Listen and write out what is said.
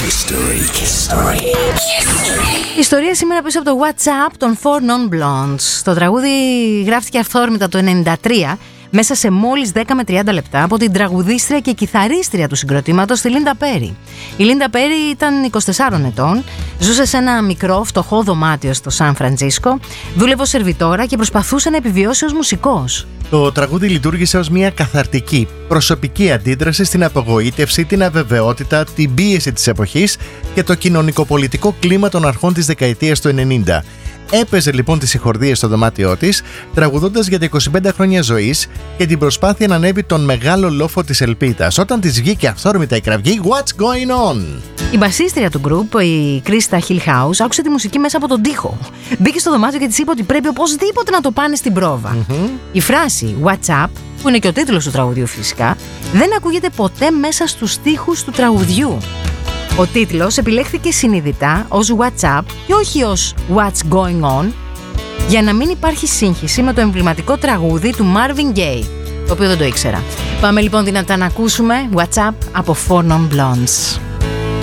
Η ιστορία σήμερα πίσω από το WhatsApp των Four Non Blondes. Το τραγούδι γράφτηκε αυθόρμητα το 1993 μέσα σε μόλις 10 με 30 λεπτά από την τραγουδίστρια και κιθαρίστρια του συγκροτήματος, τη Λίντα Πέρι. Η Λίντα Πέρι ήταν 24 ετών, ζούσε σε ένα μικρό φτωχό δωμάτιο στο Σαν Φραντζίσκο, δούλευε ως σερβιτόρα και προσπαθούσε να επιβιώσει ως μουσικός. Το τραγούδι λειτουργήσε ως μια καθαρτική, προσωπική αντίδραση στην απογοήτευση, την αβεβαιότητα, την πίεση της εποχής και το κοινωνικοπολιτικό κλίμα των αρχών της δεκαετίας του 90. Έπαιζε λοιπόν τις συγχορδίες στο δωμάτιό της, τραγουδώντας για τα 25 χρόνια ζωής και την προσπάθεια να ανέβει τον μεγάλο λόφο της ελπίδας, όταν της βγήκε αυθόρμητα η κραυγή «What's going on?». Η μπασίστρια του group, η Κρίστα Χιλχάους, άκουσε τη μουσική μέσα από τον τοίχο. Μπήκε στο δωμάτιο και της είπε ότι πρέπει οπωσδήποτε να το πάνε στην πρόβα. Η φράση WhatsApp, που είναι και ο τίτλος του τραγουδιού φυσικά, δεν ακούγεται ποτέ μέσα στους στίχους του τραγουδιού. Ο τίτλος επιλέχθηκε συνειδητά ως WhatsApp και όχι ως What's Going On, για να μην υπάρχει σύγχυση με το εμβληματικό τραγούδι του Marvin Gaye, το οποίο δεν το ήξερα. Πάμε λοιπόν δυνατά να ακούσουμε WhatsApp από Four Non Blondes.